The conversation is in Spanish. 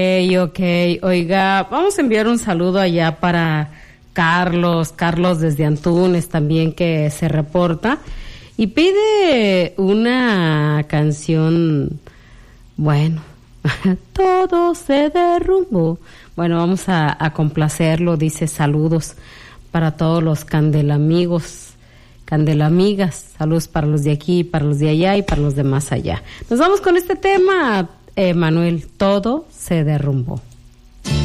Ok. Oiga, vamos a enviar un saludo allá para Carlos desde Antunes también, que se reporta y pide una canción, bueno, todo se derrumbó. Bueno, vamos a complacerlo. Dice saludos para todos los candelamigos, candelamigas, saludos para los de aquí, para los de allá y para los de más allá. Nos vamos con este tema, Manuel, todo se derrumbó.